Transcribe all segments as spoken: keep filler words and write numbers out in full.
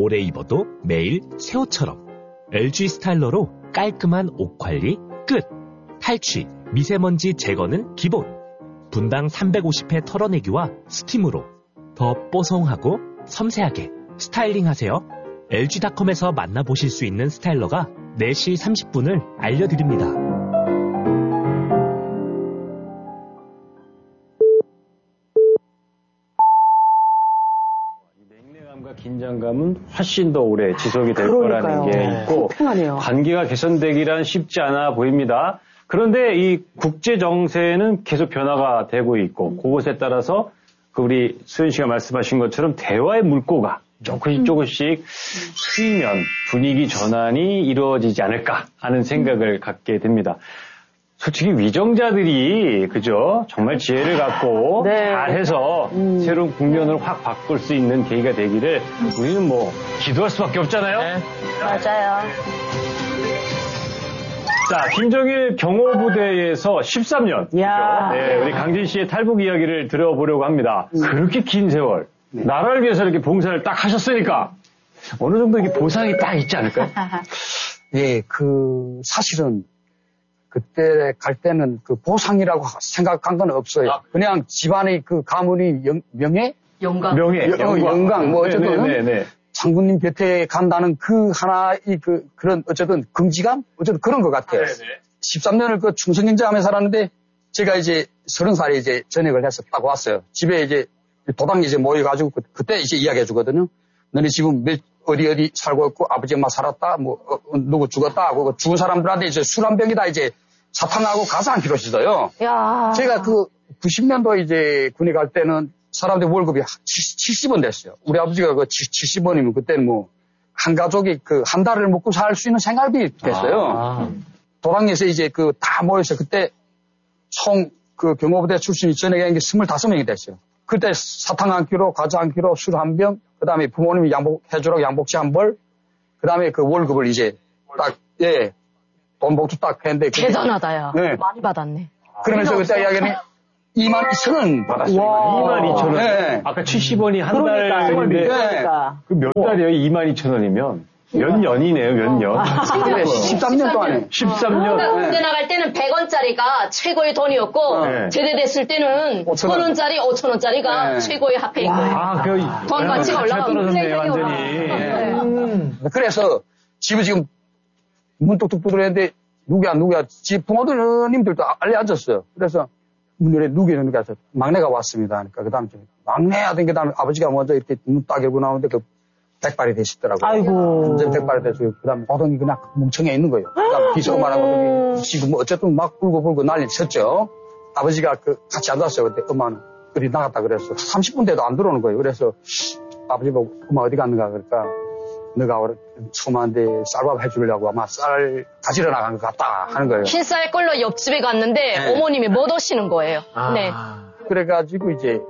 오래 입어도 매일 새 옷처럼. 엘지 스타일러로 깔끔한 옷 관리 끝. 탈취, 미세먼지 제거는 기본. 분당 삼백오십 회 털어내기와 스팀으로 더 뽀송하고 섬세하게 스타일링하세요. 엘지닷컴에서 만나보실 수 있는 스타일러가 네 시 삼십 분을 알려드립니다. 냉랭함과 긴장감은 훨씬 더 오래 지속이 될 그러니까요. 거라는 게 있고 불편하네요. 관계가 개선되기란 쉽지 않아 보입니다. 그런데 이 국제 정세는 계속 변화가 되고 있고 그것에 따라서 그 우리 수연 씨가 말씀하신 것처럼 대화의 물꼬가 조금씩 조금씩 트이면 분위기 전환이 이루어지지 않을까 하는 생각을 갖게 됩니다. 솔직히 위정자들이 그죠? 정말 지혜를 갖고 네. 잘해서 음. 새로운 국면을 확 바꿀 수 있는 계기가 되기를 우리는 뭐 기도할 수밖에 없잖아요. 네. 맞아요. 자, 김정일 경호부대에서 십삼 년. 그죠? 네, 우리 강진 씨의 탈북 이야기를 들어보려고 합니다. 음. 그렇게 긴 세월, 네. 나라를 위해서 이렇게 봉사를 딱 하셨으니까 어느 정도 이렇게 보상이 딱 있지 않을까요? 예, 그, 사실은 그때 갈 때는 그 보상이라고 생각한 건 없어요. 아. 그냥 집안의 그 가문의 영, 명예? 영광. 명예. 영, 영광. 영광. 뭐 어쨌든. 네네네. 장군님 곁에 간다는 그 하나의 그, 그런 어쨌든 긍지감? 어쨌든 그런 것 같아요. 네네. 십삼 년을 그 충성경제하며 살았는데 제가 이제 서른 살에 이제 전역을 해서 딱 왔어요. 집에 이제 도당이 이제 모여가지고 그, 그때 이제 이야기해 주거든요. 너네 지금 몇, 어디 어디 살고 있고 아버지 엄마 살았다 뭐 어, 누구 죽었다 하고 죽은 사람들한테 이제 술 한 병이다 이제 사탕하고 가서 한 킬로씩 줘요. 야. 제가 그 구십 년도 이제 군에 갈 때는 사람들 월급이 칠십 원 됐어요. 우리 아버지가 그 칠십 원이면 그때는 뭐 한 가족이 그 한 달을 먹고 살 수 있는 생활비 됐어요. 아. 도당에서 이제 그 다 모여서 그때 총 그 경호부대 출신이 전역에 있는 게 스물다섯 명이 됐어요. 그때 사탕 한 킬로, 과자 한 킬로, 술 한 병, 그 다음에 부모님이 양복, 해주라고 양복지 한 벌, 그 다음에 그 월급을 이제 딱, 예, 돈 봉투 딱 했는데. 대단하다, 야. 네. 많이 받았네. 그러면서 그때 이야기는 이만 이천 원 받았어요. 이만 이천 원. 네. 아까 칠십 원이 한 그러니까, 달인데. 그러니까. 그 몇 달이에요? 이만 이천 원이면. 몇 년이네요, 몇 년. 아, 십삼 년 동안에. 십삼 년. 그러니까 군대 나갈 때는 백 원짜리가 최고의 돈이었고, 네. 제대됐을 때는 천 원짜리, 오천 원짜리가 네. 최고의 핫팩인 거예요. 아, 그, 돈 가치가 올라가고. 떨어졌네요, 완전히. 네. 음. 그래서 집에 지금 문 뚝뚝 두드렸는데, 누구야, 누구야. 집 부모님들도 알려 앉았어요. 그래서 문 열에 누구야, 누구야. 막내가 왔습니다. 그러니까 그 다음에 막내 하던 그 다음에 아버지가 먼저 이렇게 문 딱 열고 나오는데 그 백발이 되시더라고요. 아이고. 완전 백발이 되시고, 그 다음에 호동이 그냥 뭉청해 있는 거예요. 그 다음에 비서만하고 지금 뭐 어쨌든 막 불고 불고 난리 쳤죠. 아버지가 그 같이 앉았어요. 그때 엄마는 어디 나갔다 그랬어. 삼십 분 돼도 안 들어오는 거예요. 그래서 아버지 보고 엄마 어디 갔는가 그러니까 너가 처음한테 쌀밥 해주려고 아마 쌀 가지러 나간 것 같다 하는 거예요. 흰쌀 끌러 옆집에 갔는데 네. 어머님이 못 오시는 거예요. 아. 네. 그래가지고 이제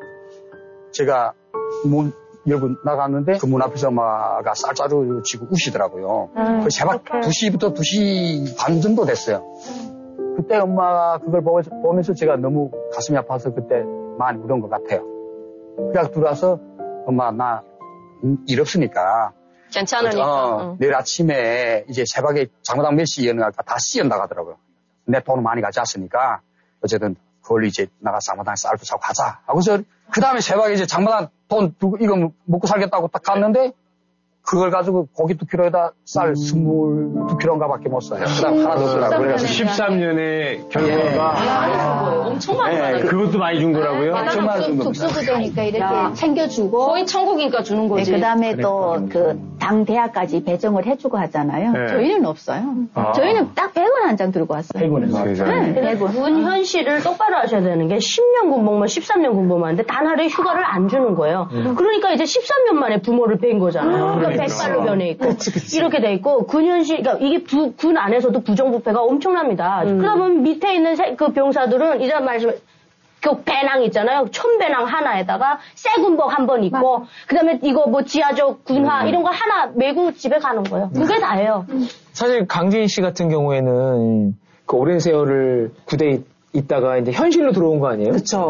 제가 문 열고 나갔는데 그 문 앞에서 엄마가 쌀자루 쥐고 우시더라고요. 음, 그 새벽 어떡해. 두 시부터 두 시 반 정도 됐어요. 그때 엄마가 그걸 보면서 제가 너무 가슴이 아파서 그때 많이 울은 것 같아요. 그래서 들어와서 엄마 나 일 없으니까 괜찮으니까. 어, 응. 내일 아침에 이제 새벽에 장마당 몇 시에 연락할까 다섯 시에 나가더라고요. 내 돈을 많이 가져왔으니까 어쨌든 그걸 이제 나가서 장마당 쌀도 사고 가자. 하고서 그 다음에 새벽에 이제 장마당 돈 두고 이거 먹고 살겠다고 딱 갔는데 그걸 가지고 고기 두 킬로에다 쌀 스물두 킬로인가 밖에 못 사요. 그 다음 하나 더 쓰라고. 그래서 십삼 년의 결과가. 아, 엄청 많이 네, 받았어요. 그것도 많이 준 거라고요? 정말 특수부대니까 이렇게 야. 챙겨주고. 거의 천국이니까 주는 거지. 네, 그 다음에 또 그 당 대학까지 배정을 해주고 하잖아요. 네. 저희는 없어요. 아. 저희는 딱 백 원 한 장 들고 왔어요. 백 원에서. 네, 백 원. 군 현실을 똑바로 하셔야 되는 게 십 년 군복무, 십삼 년 군복무하는데 단 하루의 휴가를 안 주는 거예요. 음. 그러니까 이제 십삼 년 만에 부모를 뵌 거잖아요. 음, 그러니까 백발로 변해 있고. 그치, 그치. 이렇게 돼 있고, 군 현실, 그러니까 이게 부, 군 안에서도 부정부패가 엄청납니다. 음. 그러다 보면 밑에 있는 세, 그 병사들은 이런 말씀, 그 배낭 있잖아요. 천배낭 하나에다가 새 군복 한 번 입고, 그 다음에 이거 뭐 지하적 군화, 음. 이런 거 하나 메고 집에 가는 거예요. 그게 다예요. 사실 강진 씨 같은 경우에는 그 오랜 세월을 부대에 있다가 이제 현실로 들어온 거 아니에요? 그렇죠.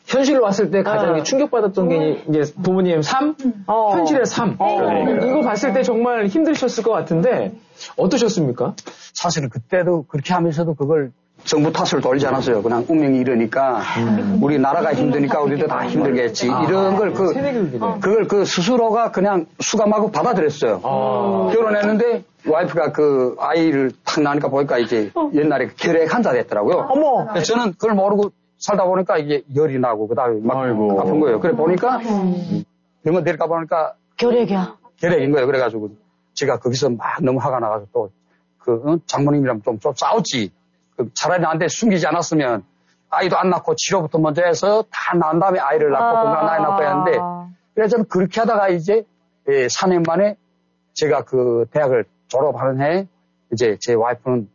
현실로 왔을 때 가장 어. 충격받았던 게 이제 부모님 삶, 어. 현실의 삶. 어. 이거 봤을 때 정말 힘드셨을 것 같은데 어떠셨습니까? 사실은 그때도 그렇게 하면서도 그걸 정부 탓을 돌리지 않았어요. 그냥 운명이 이러니까 음. 우리 나라가 힘드니까 우리도 다 힘들겠지. 아. 이런 걸 그, 그걸 그 스스로가 그냥 수감하고 받아들였어요. 아. 결혼했는데 와이프가 그 아이를 탁 낳으니까 보니까 이제 옛날에 결핵 환자 됐더라고요. 어머. 저는 그걸 모르고 살다 보니까 이게 열이 나고 그다음에 막 아이고. 아픈 거예요. 그래 보니까 병원 데려가 보니까 결핵이야. 결핵인 거예요. 그래가지고 제가 거기서 막 너무 화가 나가서 또 그 어? 장모님이랑 좀, 좀 싸웠지. 그 차라리 나한테 숨기지 않았으면 아이도 안 낳고 치료부터 먼저 해서 다 낳은 다음에 아이를 낳고 아~ 건강한 아이 낳고 했는데 그래서 저는 그렇게 하다가 이제 예, 사 년 만에 제가 그 대학을 졸업하는 해 이제 제 와이프는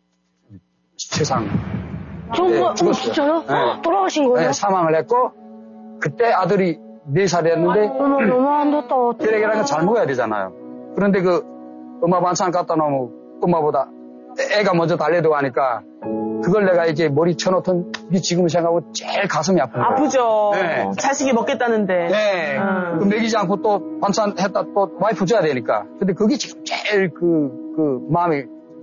세상 정말 네, 죽었어요. 어, 진짜요? 네. 돌아가신 거예요? 네, 사망을 했고 그때 아들이 네 살이었는데 어머 너무 안 됐다. 결핵이라는 건 잘 먹어야 되잖아요. 그런데 그 엄마 반찬 갖다 놓으면 엄마보다 애가 먼저 달래도 하니까 그걸 내가 이제 머리 쳐놓던 게 지금 생각하면 제일 가슴이 아픈 거예요. 아프죠. 네. 자식이 먹겠다는데. 네. 음. 그 먹이지 않고 또 반찬 했다 또 와이프 줘야 되니까. 근데 그게 지금 제일 그, 그 마음이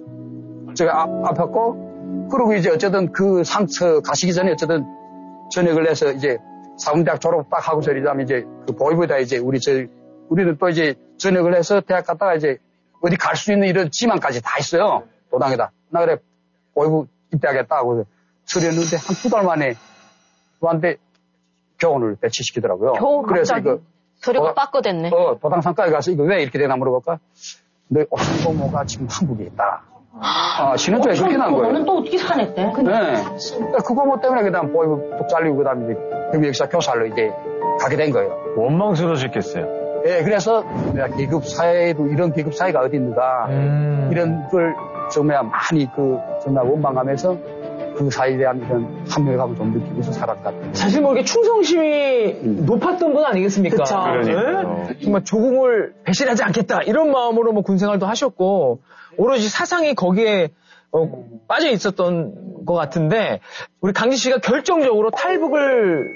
제가 아, 아팠고 그리고 이제 어쨌든 그 상처 가시기 전에 어쨌든 전역을 해서 이제 사범대학 졸업 딱 하고서 이러면 이제 그 보이보다 이제 우리 저 우리는 또 이제 전역을 해서 대학 갔다가 이제 어디 갈 수 있는 이런 지망까지 다 했어요. 도당에다. 나 그래, 보이부 입대하겠다고 서류했는데 한 두 달 만에 저한테 교원을 배치시키더라고요. 교원 그래서 이거. 서류가 빠꺼됐네. 어, 도당상가에 가서 이거 왜 이렇게 되나 물어볼까? 너 오신고모가 지금 한국에 있다. 아, 신혼초에 그렇게 난 거예요. 너는 또 어떻게 사냈대? 네. 그러니까 그 고모 때문에 그 다음 보이부 뚝 잘리고 그 다음에 이제 경비역사 교사로 이제 가게 된 거예요. 원망스러우셨겠어요. 예, 그래서 내가 계급 사회에도 이런 계급 사회가 어디 있는가 음. 이런 걸 정말 많이 그 정말 원망하면서 그 사회에 대한 이런 합력감을 좀 느끼면서 살았다. 사실 뭐 이게 충성심이 음. 높았던 분 아니겠습니까? 그쵸. 네? 정말 조국을 배신하지 않겠다 이런 마음으로 뭐 군생활도 하셨고 오로지 사상이 거기에 어, 빠져 있었던 것 같은데 우리 강진 씨가 결정적으로 탈북을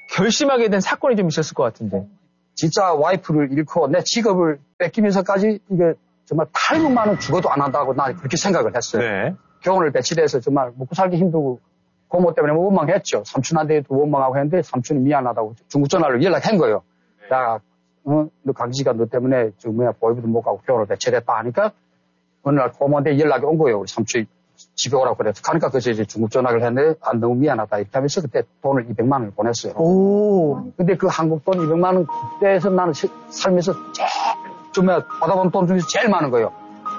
결심하게 된 사건이 좀 있었을 것 같은데. 진짜 와이프를 잃고 내 직업을 뺏기면서까지 이게 정말 탈북만은 죽어도 안 한다고 나 그렇게 생각을 했어요. 네. 교원을 배치돼서 정말 먹고 살기 힘들고 고모 때문에 원망했죠. 삼촌한테도 원망하고 했는데 삼촌이 미안하다고 중국 전화로 연락한 거예요. 네. 야, 어, 너 강지가 너 때문에 지금 뭐야 보이부도 못 가고 교원을 배치됐다 하니까 어느 날 고모한테 연락이 온 거예요. 우리 삼촌이 집에 오라고 그래서 가니까 그래서 이제 중국 전화를 했는데 아, 너무 미안하다 이렇게 하면서 그때 돈을 이백만 원을 보냈어요. 오. 근데 그 한국 돈 이백만 원 그때에서 나는 시, 살면서 제일 좀 받아본 돈 중에서 제일 많은 거예요.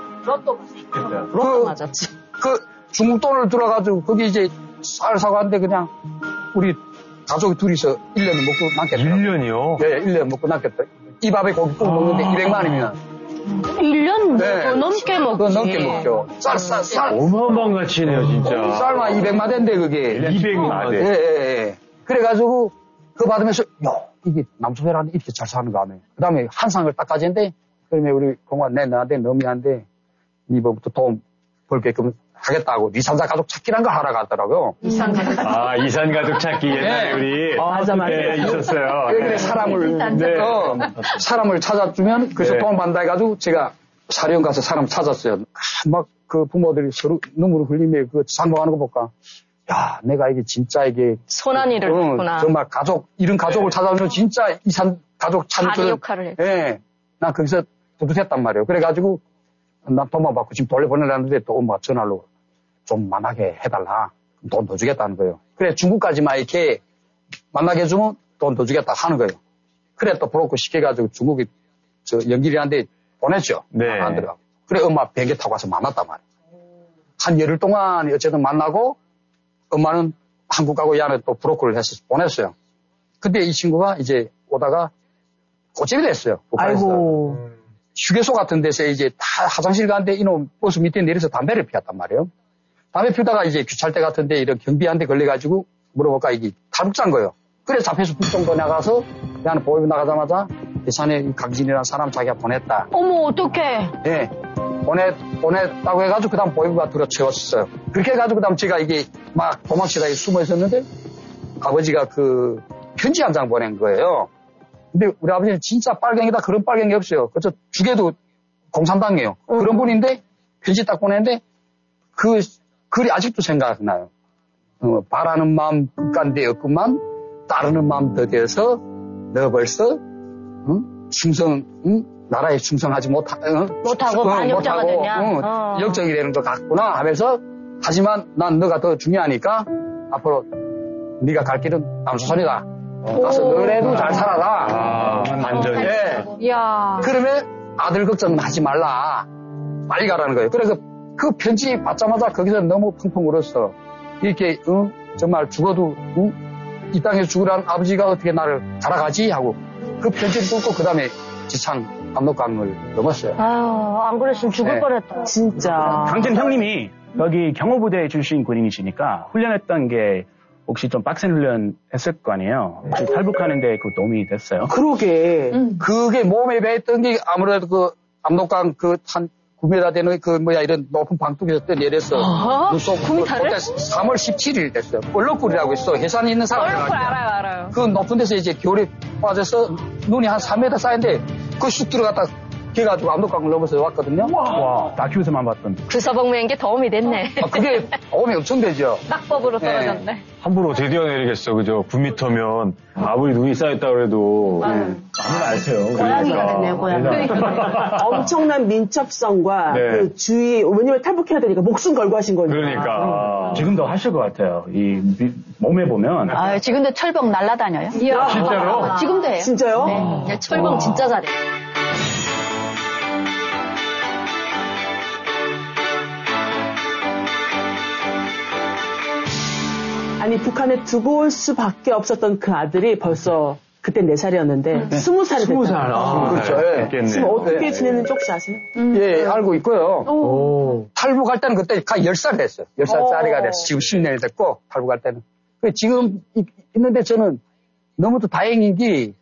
로또 그, 로또 맞았지. 그 중국 돈을 들어가지고 거기 이제 쌀 사고 하는데 그냥 우리 가족이 둘이서 일 년을 먹고 남겠더라고요. 일 년이요? 네, 일 년 먹고 남겠다. 이 밥에 고기 구워 먹는데 아. 이백만 원이면 일 년 네. 더 넘게 먹지. 더 넘게 먹죠. 쌀, 쌀, 쌀. 어마어마한 가치네요, 진짜. 쌀만 이백만 대인데, 그게. 이백만 대. 예, 예, 예. 그래가지고, 그거 받으면서, 야, 이게 남소배라는데 이렇게 잘 사는 거 아니에요. 그 다음에 한 상을 딱 가지는데, 그러면 우리 공무원 내, 너한테 너무 미안한데, 이번부터 돈 벌게끔 하겠다고, 이산자 가족 찾기란 걸 하러 갔더라고요. 이산 가족 찾기. 아, 이산 가족 찾기 옛날에 네. 우리. 아, 맞아, 맞아. 네, 있었어요. 그래, 그래, 사람을, 네. 어, 사람을 찾아주면, 그래서 네. 돈 받는다 해가지고, 제가 사령 가서 사람 찾았어요. 아, 막 그 부모들이 서로 눈물을 흘리며 그 장봉하는 거 볼까. 야, 내가 이게 진짜 이게. 선한 일을 어, 했구나. 정말 가족, 이런 가족을 네. 찾아오면 진짜 이산 가족 찾는. 다리 역할을 했 예. 난 거기서 뿌듯했단 말이에요. 그래가지고, 난 돈만 받고 지금 돌려보내려는데 또 엄마가 전화로 좀 만나게 해달라. 돈 더 주겠다는 거예요. 그래, 중국까지만 이렇게 만나게 해주면 돈 더 주겠다 하는 거예요. 그래, 또 브로커 시켜가지고 중국이 저 연길이한테 보냈죠. 네. 안 들어가고. 그래, 엄마 비행기 타고 와서 만났단 말이에요. 한 열흘 동안 어쨌든 만나고 엄마는 한국 가고 이 안에 또 브로커를 해서 보냈어요. 근데 이 친구가 이제 오다가 꼬집이 됐어요. 아이고. 휴게소 같은 데서 이제 다 화장실 가는데 이놈 버스 밑에 내려서 담배를 피웠단 말이에요. 담배 피우다가 이제 귀찰 때 같은데 이런 경비한테 걸려가지고 물어볼까 이게 탈북자인 거예요. 그래서 잡혀서 북정도 나가서 나는 보이고 나가자마자 예산에 강진이라는 사람 자기가 보냈다. 어머 어떡해. 네. 보냈, 보냈다고 해가지고 그 다음 보이부가 들어채웠어요. 그렇게 해가지고 그 다음 제가 이게 막 도망치다 숨어 있었는데 아버지가 그 편지 한 장 보낸 거예요. 근데 우리 아버지는 진짜 빨갱이다 그런 빨갱이 없어요. 그래서 주계도 공산당이에요. 음. 그런 분인데 편지 딱 보냈는데 그 글이 아직도 생각나요. 어, 바라는 마음 극간되었구만 따르는 마음 더디어서 너 벌써 응? 충성 응? 나라에 충성하지 못하, 어? 못하고 반역자가 되냐 어, 어. 역적이 되는 것 같구나 하면서 하지만 난 너가 더 중요하니까 앞으로 네가 갈 길은 남수선이다. 어, 가서 너네도 잘 살아라. 아, 완전히. 예. 이야. 그러면 아들 걱정은 하지 말라. 빨리 가라는 거예요. 그래서 그 편지 받자마자 거기서 너무 펑펑 울었어. 이렇게 어? 정말 죽어도 어? 이 땅에서 죽으라는 아버지가 어떻게 나를 살아가지 하고 그 편지를 뚫고 그 다음에 지창 압록강을 넘었어요. 아유, 안 그랬으면 죽을 네. 뻔했다. 진짜. 강진 형님이 여기 경호부대 출신 군인이시니까 훈련했던 게 혹시 좀 빡센 훈련 했을 거 아니에요? 혹시 탈북하는데 그 도움이 됐어요? 그러게. 음. 그게 몸에 배했던 게 아무래도 그 압록강 그 한 구 미터 되는 그 뭐야 이런 높은 방뚝에서 내려서 어? 구 미터를? 삼월 십칠일 됐어요. 얼럭굴이라고 있어. 해산에 있는 사람들. 얼굴 알아요, 알아요. 그 높은 데서 이제 겨울에 빠져서 눈이 한 삼 미터 쌓인데 그 쑥 들어갔다 걔가지고 압록강을 넘어서 왔거든요. 와, 다큐에서만 봤던. 불서봉맹인 게 도움이 됐네. 아, 그게 도움이 엄청 되죠. 낙법으로 네. 떨어졌네. 함부로 어떻게 뛰어내리겠어, 그죠? 구 미터면 아무리 눈이 쌓였다 그래도 아무나 아세요. 고양이가 됐네요, 고양이. 엄청난 민첩성과 네. 그 주의, 왜냐면 탈북해야 되니까 목숨 걸고 하신 거니까. 그러니까. 지금도 하실 것 같아요. 이 미- 몸에 보면. 아, 지금도 철봉 날라다녀요. 이야. 진짜로? 지금도 해요. 진짜요? 네. 철봉 진짜 잘해. 아니, 북한에 두고 올 수밖에 없었던 그 아들이 벌써 그때 네 살이었는데 스무 살이 됐다. 스무 살. 아, 그렇죠. 예. 지금 됐겠네. 어떻게 네. 지내는지 혹시 아세요? 예, 알고 있고요. 오. 탈북할 때는 그때 열 살 됐어요. 열 살짜리가 됐어. 지금 십 년이 됐고, 탈북할 때는. 그 지금 이- 있는데 저는 너무도 다행인 게,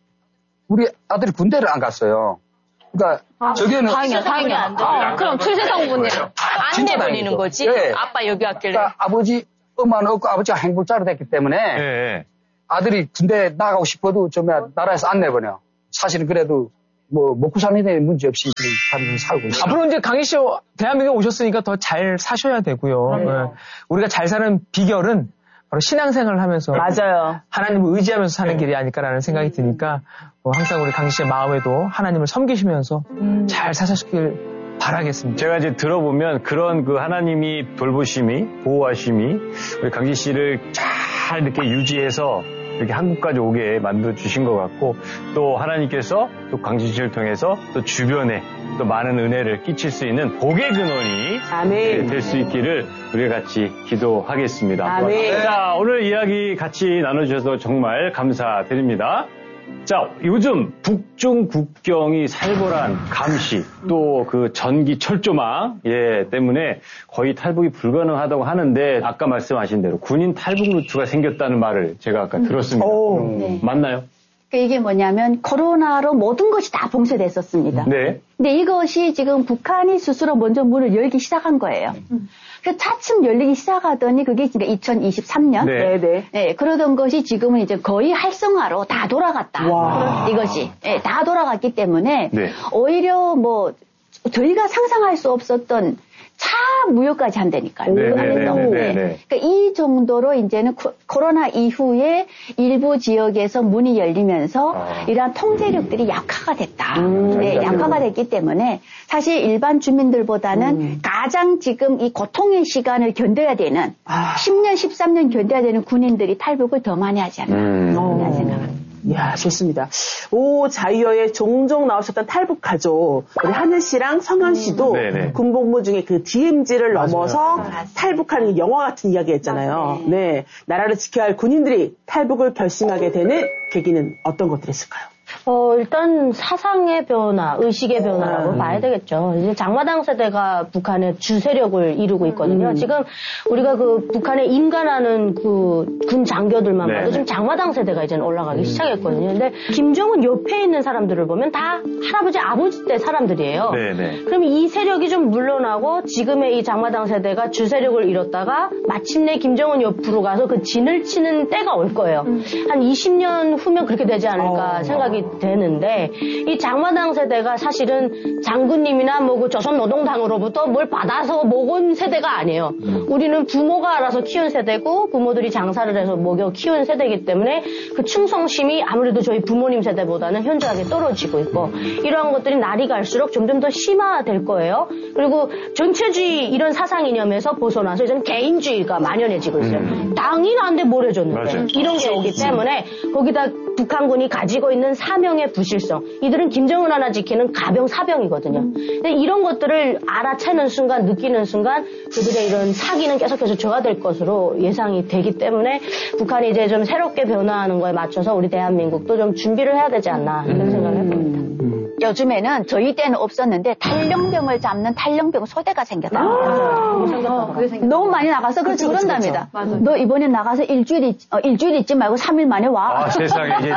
우리 아들이 군대를 안 갔어요. 그러니까, 저기는. 다행이야, 다행이야. 어, 그럼 출세성분이 안 진짜 내보내는 다행이죠. 거지? 예. 아빠 여기 왔길래. 그러니까 아버지, 엄마는 없고 아버지가 행불자로 됐기 때문에, 예. 아들이 군대 나가고 싶어도 좀 나라에서 안 내보내요. 사실은 그래도, 뭐, 먹고 사는 데 문제 없이 지금 사람들이 살고 있어요. 앞으로 이제 강희 씨 대한민국에 오셨으니까 더 잘 사셔야 되고요. 네. 우리가 잘 사는 비결은 바로 신앙생활을 하면서 맞아요. 하나님을 의지하면서 사는 길이 아닐까라는 생각이 드니까 뭐 항상 우리 강희 씨의 마음에도 하나님을 섬기시면서 잘 사셨길 바라겠습니다. 제가 이제 들어보면 그런 그 하나님이 돌보심이, 보호하심이 우리 강진 씨를 잘 이렇게 유지해서 이렇게 한국까지 오게 만들어주신 것 같고, 또 하나님께서 또 강진 씨를 통해서 또 주변에 또 많은 은혜를 끼칠 수 있는 복의 근원이 아멘. 될 수 있기를 우리가 같이 기도하겠습니다. 아멘. 자, 오늘 이야기 같이 나눠주셔서 정말 감사드립니다. 자, 요즘 북중 국경이 살벌한 감시, 또 그 전기 철조망, 예, 때문에 거의 탈북이 불가능하다고 하는데, 아까 말씀하신 대로 군인 탈북 루트가 생겼다는 말을 제가 아까 들었습니다. 오. 음, 네. 맞나요? 그러니까 이게 뭐냐면 코로나로 모든 것이 다 봉쇄됐었습니다. 네. 근데 이것이 지금 북한이 스스로 먼저 문을 열기 시작한 거예요. 그 차츰 열리기 시작하더니 그게 이제 이천이십삼 년. 네. 네네. 네, 그러던 것이 지금은 이제 거의 활성화로 다 돌아갔다. 와. 이것이. 네, 다 돌아갔기 때문에 네. 오히려 뭐 저희가 상상할 수 없었던 차 무역까지 한다니까요. 네, 그거 네, 하면서. 네, 네, 네. 네. 그러니까 이 정도로 이제는 코- 코로나 이후에 일부 지역에서 문이 열리면서 아. 이러한 통제력들이 약화가 됐다. 음, 네, 약화가 됐기 때문에 사실 일반 주민들보다는 음. 가장 지금 이 고통의 시간을 견뎌야 되는 아. 십 년, 십삼 년 견뎌야 되는 군인들이 탈북을 더 많이 하지 않나 음. 그런 생각합니다. 이야, 좋습니다. 오, 자유여에 종종 나오셨던 탈북 가족, 우리 하늘 씨랑 성현 씨도 네네. 군복무 중에 그 디엠지를 넘어서 탈북하는 영화 같은 이야기 했잖아요. 맞아요. 네. 나라를 지켜야 할 군인들이 탈북을 결심하게 되는 계기는 어떤 것들이 있을까요? 어, 일단 사상의 변화, 의식의 변화라고 음. 봐야 되겠죠. 이제 장마당 세대가 북한의 주 세력을 이루고 있거든요. 음. 지금 우리가 그 북한에 임관하는 그 군 장교들만 네. 봐도 지금 장마당 세대가 이제는 올라가기 시작했거든요. 근데 김정은 옆에 있는 사람들을 보면 다 할아버지, 아버지 때 사람들이에요. 네네. 그럼 이 세력이 좀 물러나고 지금의 이 장마당 세대가 주 세력을 이뤘다가 마침내 김정은 옆으로 가서 그 진을 치는 때가 올 거예요. 한 이십 년 후면 그렇게 되지 않을까 생각이 되는데 이 장마당 세대가 사실은 장군님이나 뭐 그 조선노동당으로부터 뭘 받아서 먹은 세대가 아니에요. 우리는 부모가 알아서 키운 세대고 부모들이 장사를 해서 먹여 키운 세대이기 때문에 그 충성심이 아무래도 저희 부모님 세대보다는 현저하게 떨어지고 있고 이러한 것들이 날이 갈수록 점점 더 심화될 거예요. 그리고 전체주의 이런 사상 이념에서 벗어나서 이제는 개인주의가 만연해지고 있어요. 음. 당이 나한테 뭘 해줬는데 맞아요. 이런 게 오기 때문에 거기다 북한군이 가지고 있는 사명의 부실성 이들은 김정은 하나 지키는 가병 사병이거든요. 근데 이런 것들을 알아채는 순간 느끼는 순간 그들의 이런 사기는 계속해서 저하될 것으로 예상이 되기 때문에 북한이 이제 좀 새롭게 변화하는 거에 맞춰서 우리 대한민국도 좀 준비를 해야 되지 않나 이런 생각을 해봅니다. 요즘에는 저희 때는 없었는데 탈령병을 잡는 탈령병 소대가 생겼다. 아, 생겼다. 너무 많이 나가서 그렇지 그쵸, 그쵸, 그런답니다. 그쵸. 너 이번에 나가서 일주일 있, 어, 일주일 있지 말고 삼 일 만에 와. 아, 세상에 이제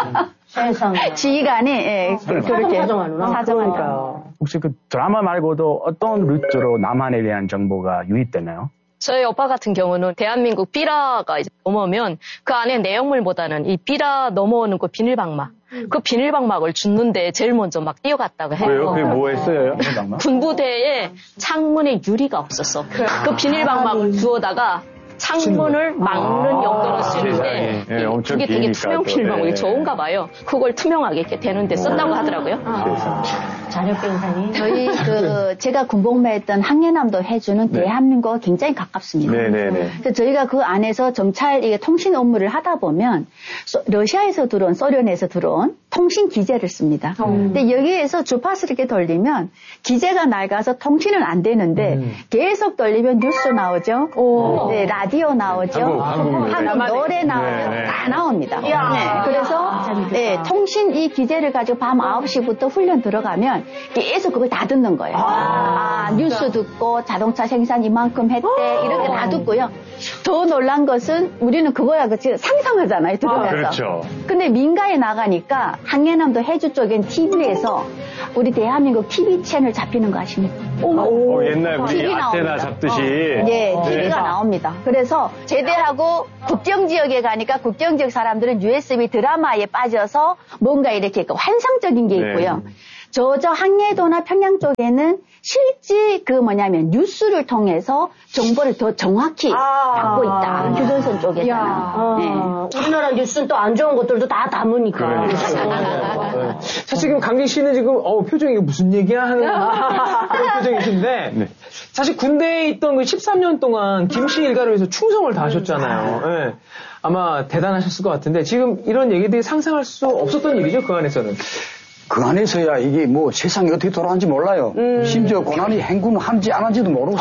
세상에. 지휘관이 예, 그렇게 사정하는구나. 사정한다. 혹시 그 드라마 말고도 어떤 루트로 남한에 대한 정보가 유입되나요? 저희 오빠 같은 경우는 대한민국 비라가 이제 넘어오면 그 안에 내용물보다는 이 비라 넘어오는 그 비닐방막 그 비닐방막을 줍는데 제일 먼저 막 뛰어갔다고 해요. 왜요? 그게 뭐 했어요? 군부대에 창문에 유리가 없었어. 그 비닐방막을 주워다가 창문을 막는 용도로 쓰는데 세상에. 예, 엄청 그게 되게 기니까 투명 또. 비닐방막이 예. 좋은가 봐요. 그걸 투명하게 이렇게 되는데 썼다고 하더라고요. 자력병사니. 저희 그 제가 군복무했던 항해남도 해주는 네. 대한민국과 굉장히 가깝습니다. 네네네. 그래서 저희가 그 안에서 정찰 이게 통신 업무를 하다 보면 소- 러시아에서 들어온 소련에서 들어온 통신 기재를 씁니다. 근데 여기에서 주파수를 이렇게 돌리면 기재가 낡아서 통신은 안 되는데 계속 돌리면 뉴스 나오죠. 네, 라디오 나오죠. 한국, 한국 노래. 한국 노래 나오죠. 네, 네. 다 나옵니다. 네, 그래서 네, 통신 이 기재를 가지고 밤 아홉 시부터 훈련 들어가면 계속 그걸 다 듣는 거예요. 아, 뉴스 듣고 자동차 생산 이만큼 했대 이렇게 다 듣고요. 더 놀란 것은 우리는 그거야 그치 상상하잖아요. 들으면서. 그렇죠. 근데 민가에 나가니까 항해남도 해주 쪽엔 티비에서 우리 대한민국 티비 채널 잡히는 거 아십니까? 어, 옛날 우리 티비 아테나 나옵니다. 잡듯이. 예, 네. 티비가 나옵니다. 그래서 제대하고 국경 지역에 가니까 국경 지역 사람들은 유에스비 드라마에 빠져서 뭔가 이렇게 환상적인 게 있고요. 네. 저저 항해도나 평양 쪽에는 실제 그 뭐냐면 뉴스를 통해서 정보를 더 정확히 아. 받고 있다. 휴전선 쪽에서는. 아, 네. 우리나라 뉴스는 또 안 좋은 것들도 다 담으니까. 네. 사실 지금 강진 씨는 지금 어 표정이 이거 무슨 얘기야 하는 그런 표정이신데 네. 사실 군대에 있던 그 십삼 년 동안 김씨 일가를 위해서 충성을 다하셨잖아요. 예. 아마 대단하셨을 것 같은데 지금 이런 얘기들이 상상할 수 없었던 일이죠 그 안에서는. 그 안에서야 이게 뭐 세상이 어떻게 돌아가는지 몰라요. 심지어 고난이 행군 한지 안 한지도 모르고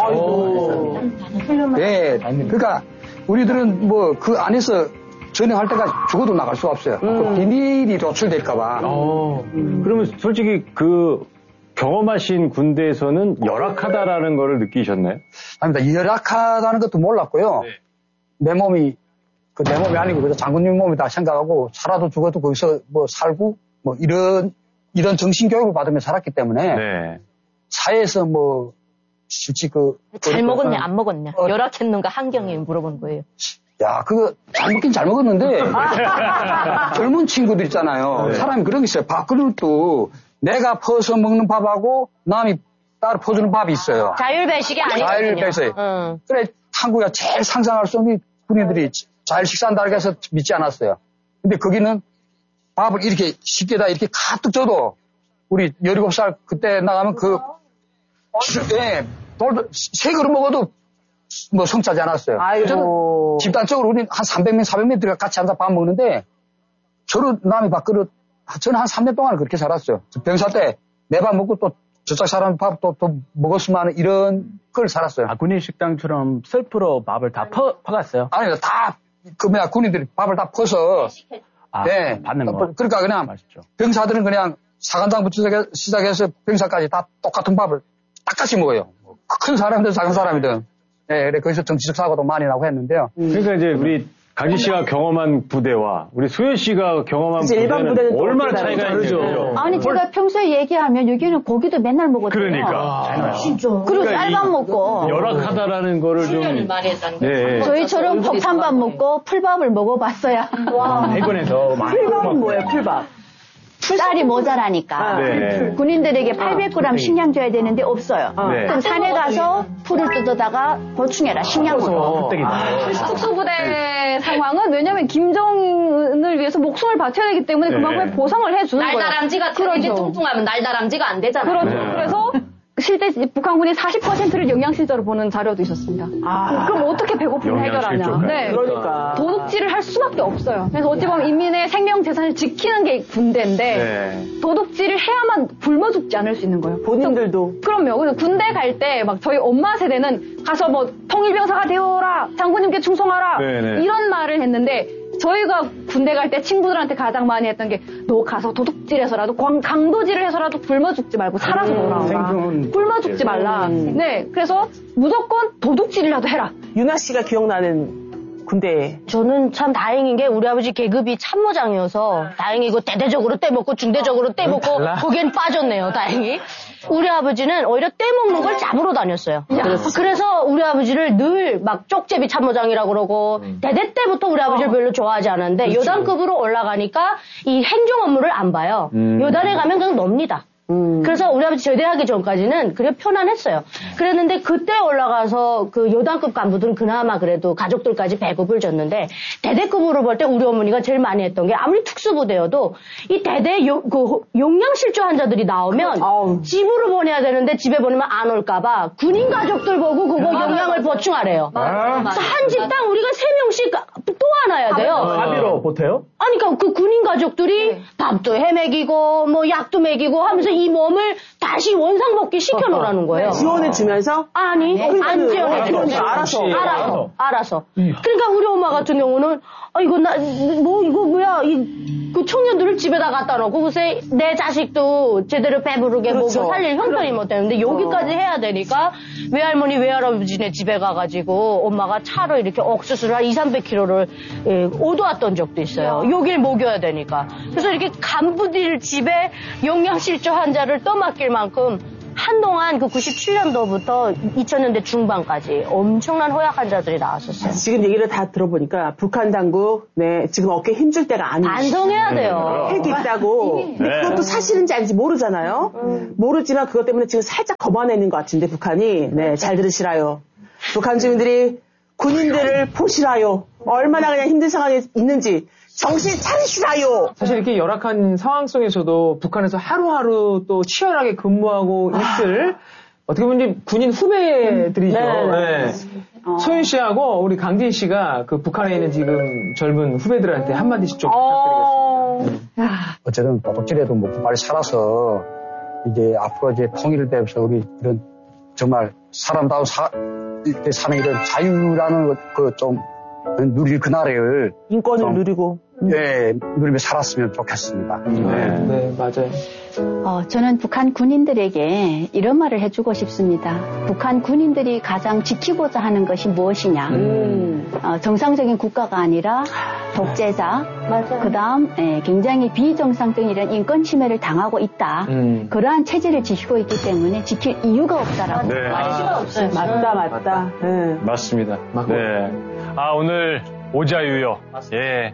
살고. 네, 그러니까 우리들은 뭐 그 안에서 전역할 때까지 죽어도 나갈 수가 없어요. 그 비밀이 노출될까봐. 어. 그러면 솔직히 그 경험하신 군대에서는 열악하다라는 거를 느끼셨나요? 아닙니다. 열악하다는 것도 몰랐고요. 내 몸이 그 내 몸이 아니고 그래서 장군님 몸이다 생각하고 살아도 죽어도 거기서 뭐 살고 뭐 이런 이런 정신 교육을 받으며 살았기 때문에 네. 사회에서 뭐 실제 그 잘 먹었냐 안 먹었냐 어. 열악했는가 한경에 물어본 거예요. 야, 그거 잘 먹긴 잘 먹었는데 젊은 친구들 있잖아요. 네. 사람이 그런 게 있어요. 밥그릇도 내가 퍼서 먹는 밥하고 남이 따로 퍼주는 밥이 있어요. 자율배식이 아니거든요. 자율배식. 응. 그래 한국이 제일 상상할 수 없는 군인들이 자율 식사한다고 해서 믿지 않았어요. 근데 거기는 밥을 이렇게 쉽게 다 이렇게 가득 줘도 우리 열일곱 살 그때 나가면 그 예, 돌 세 그릇 먹어도 뭐 성차지 않았어요. 아이고. 집단적으로 우리 한 삼백 명, 사백 명 들어 같이 앉아 밥 먹는데 저런 남이 밥그릇 저는 한 삼 년 동안 그렇게 살았어요. 병사 때 내 밥 먹고 또 저쪽 사람 밥 또 또 먹었으면 하는 이런 걸 살았어요. 아, 군인 식당처럼 셀프로 밥을 다 퍼, 퍼갔어요. 아니 다 그 뭐야 군인들이 밥을 다 퍼서 아, 네. 받는 거. 그러니까 그냥 맛있죠. 병사들은 병사들은 그냥 사관장부터 시작해서 병사까지 다 똑같은 밥을 똑같이 먹어요. 큰 사람이든 작은 사람이든. 네, 그래 거기서 정치적 사고도 많이 나고 했는데요. 그러니까 이제 우리 강진 씨가 경험한 부대와 우리 수현 씨가 경험한 일반 부대는 부대는 얼마나 또 차이가 다르죠. 있죠. 아니 제가 평소에 얘기하면 여기는 고기도 맨날 먹었대요. 그러니까. 진짜. 그리고 그러니까 쌀밥 먹고 열악하다는 거를 좀. 훈련을 많이 했다는 거. 네. 저희처럼 폭탄밥 먹고 풀밥을 먹어봤어야. 해군에서 많이 풀밥은 뭐예요, 풀밥? 쌀이 모자라니까 네. 군인들에게 팔백 그램 식량 줘야 되는데 없어요. 네. 그럼 산에 가서 풀을 뜯어다가 보충해라 식량으로. 특수부대 상황은 왜냐하면 김정은을 위해서 목숨을 바쳐야 되기 때문에 네. 그만큼의 보상을 해주는 거예요. 날다람쥐 같은 게 이제 그렇죠. 뚱뚱하면 날다람쥐가 안 되잖아요. 그렇죠. 네. 그래서 실제 북한군이 사십 퍼센트를 영양실조로 보는 자료도 있었습니다. 아. 그럼 어떻게 배고픔을 해결하냐. 영양실조까지. 네. 그러니까. 도둑질을 할 수밖에 없어요. 그래서 어찌 보면 인민의 생명 재산을 지키는 게 군대인데 네. 도둑질을 해야만 굶어 죽지 않을 수 있는 거예요. 본인들도. 그럼요. 그래서 군대 갈 때 막 저희 엄마 세대는 가서 뭐 통일병사가 되어라, 장군님께 충성하라 네네. 이런 말을 했는데 저희가 군대 갈 때 친구들한테 가장 많이 했던 게 너 가서 도둑질해서라도 광, 강도질을 해서라도 굶어 죽지 말고 살아서 돌아와. 생존. 굶어 죽지 말라. 음. 네, 그래서 무조건 도둑질이라도 해라. 유나 씨가 기억나는 군대. 저는 참 다행인 게 우리 아버지 계급이 참모장이어서 다행이고 대대적으로 떼먹고 중대적으로 떼먹고 거기엔 빠졌네요. 다행히. 우리 아버지는 오히려 떼먹는 걸 잡으러 다녔어요. 그래서 우리 아버지를 늘 막 쪽제비 참모장이라고 그러고 대대 때부터 우리 아버지를 별로 좋아하지 않았는데 요단급으로 올라가니까 이 행정 업무를 안 봐요. 음. 요단에 가면 그냥 놉니다. 음. 그래서 우리 아버지 제대하기 전까지는 그래 편안했어요. 그랬는데 그때 올라가서 그 요단급 간부들은 그나마 그래도 가족들까지 배급을 줬는데 대대급으로 볼 때 우리 어머니가 제일 많이 했던 게 아무리 특수부대여도 이 대대 요, 그 용량실조 환자들이 나오면 아우. 집으로 보내야 되는데 집에 보내면 안 올까봐 군인 가족들 보고 그거 용량을 보충하래요. 그래서 한 집당 우리가 세 명씩 또 안아야 돼요. 사비로 보태요? 아니, 그러니까 그 군인 가족들이 밥도 해먹이고, 뭐, 약도 먹이고 하면서 이 몸을 다시 원상복귀 시켜놓으라는 거예요. 지원해 주면서? 아니, 안 지원해주고. 알아서. 알아서. 알아서. 그러니까 우리 엄마 같은 경우는, 아, 이거 나, 뭐, 이거 뭐야, 이, 그 청년들을 집에다 갖다 놓고, 글쎄, 내 자식도 제대로 배부르게 그렇죠. 먹여 살릴 형편이 못 되는데, 여기까지 해야 되니까, 외할머니, 외할아버지네 집에 가가지고, 엄마가 차로 이렇게 옥수수를 한 이삼백 킬로그램을 예, 오도왔던 적도 있어요. 여길 먹여야 되니까. 그래서 이렇게 간부들 집에 영양실조 환자를 떠맡길 만큼, 한동안 그 구십칠 년도부터 이천 년대 중반까지 엄청난 허약 환자들이 나왔었어요. 지금 얘기를 다 들어보니까 북한 당국, 네, 지금 어깨에 힘줄 때가 아니에요. 반성해야 돼요. 핵이 있다고. 근데 네. 그것도 사실인지 아닌지 모르잖아요. 음. 모르지만 그것 때문에 지금 살짝 거만해있는 것 같은데, 북한이. 네, 잘 들으시라요. 북한 주민들이 군인들을 보시라요. 얼마나 그냥 힘든 상황에 있는지. 정신 차리시라요. 사실 이렇게 열악한 상황 속에서도 북한에서 하루하루 또 치열하게 근무하고 있을 어떻게 보면 이제 군인 후배들이죠. 네. 네. 소윤 씨하고 우리 강진 씨가 그 북한에 있는 지금 젊은 후배들한테 한마디씩 좀 부탁드리겠습니다. 어쨌든 도둑질에도 먹고 빨리 살아서 이제 앞으로 이제 통일을 되면서 우리 이런 정말 사람다운 사, 이렇게 사는 이런 자유라는 그 좀 누릴 그날을 인권을 좀, 누리고. 예, 누리며 살았으면 좋겠습니다. 네, 네, 맞아요. 어, 저는 북한 군인들에게 이런 말을 해주고 싶습니다. 북한 군인들이 가장 지키고자 하는 것이 무엇이냐? 음. 어, 정상적인 국가가 아니라 독재자, 그 다음 굉장히 비정상적인 이런 인권 침해를 당하고 있다. 음. 그러한 체제를 지키고 있기 때문에 지킬 이유가 없다라고. 네. 말이 시간 없어요. 맞다, 맞다. 네. 맞습니다. 네. 아, 오늘 오자유요. 예.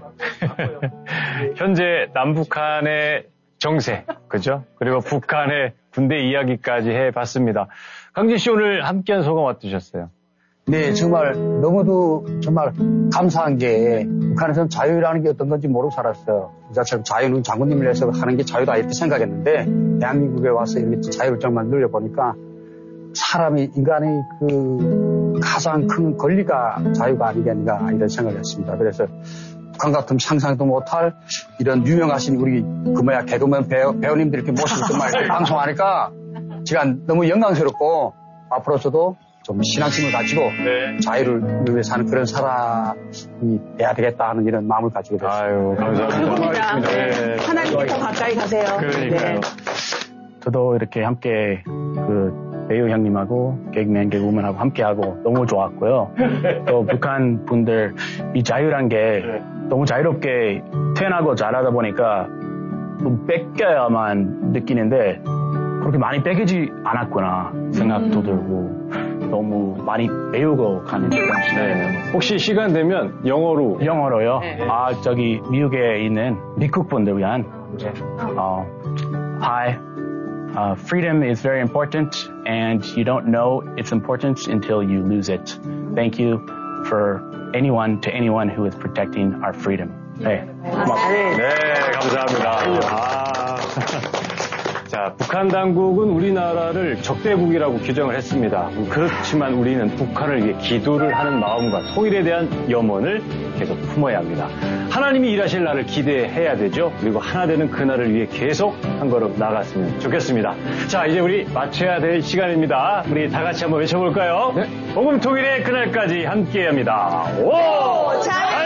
현재 남북한의 정세, 그죠? 그리고 북한의 군대 이야기까지 해봤습니다. 강진 씨 오늘 함께한 소감 어떠셨어요? 네, 정말 너무도 정말 감사한 게 북한에서는 자유라는 게 어떤 건지 모르고 살았어요. 자체로 자유는 장군님을 위해서 하는 게 자유다 이렇게 생각했는데 대한민국에 와서 이렇게 자유를 정말 누려보니까 사람이, 인간의 그 가장 큰 권리가 자유가 아니겠는가 이런 생각을 했습니다. 그래서 북한 같은 상상도 못할 이런 유명하신 우리 그 뭐야 개그맨 배우, 배우님들 이렇게 모시고 정말 방송하니까 제가 너무 영광스럽고 앞으로서도 좀 신앙심을 가지고 네. 자유를 위해 사는 그런 사람이 돼야 되겠다 하는 이런 마음을 가지게 됐어요. 아유, 감사합니다. 그렇습니다. 네. 하나님께 더 가까이 가세요. 그러니까요. 저도 이렇게 함께 그 배우 형님하고 개그맨 개그우먼하고 함께하고 너무 좋았고요. 또 북한 분들 이 자유란 게 너무 자유롭게 태어나고 자라다 보니까 좀 뺏겨야만 느끼는데 그렇게 많이 뺏기지 않았구나 생각도 들고 너무 많이 배우고 가는 그런 시간이에요. 네. 혹시 시간 되면 영어로 영어로요. 네. 아 저기 미국에 있는 미국 분들 위한 어, Hi, uh, freedom is very important, and you don't know its importance until you lose it. Thank you for anyone to anyone who is protecting our freedom. 네, 고맙습니다. 네, 감사합니다. 아. 자, 북한 당국은 우리나라를 적대국이라고 규정을 했습니다. 그렇지만 우리는 북한을 위해 기도를 하는 마음과 통일에 대한 염원을 계속 품어야 합니다. 하나님이 일하실 날을 기대해야 되죠. 그리고 하나 되는 그날을 위해 계속 한 걸음 나갔으면 좋겠습니다. 자, 이제 우리 마쳐야 될 시간입니다. 우리 다 같이 한번 외쳐볼까요? 네. 복음 통일의 그날까지 함께합니다. 오! 잘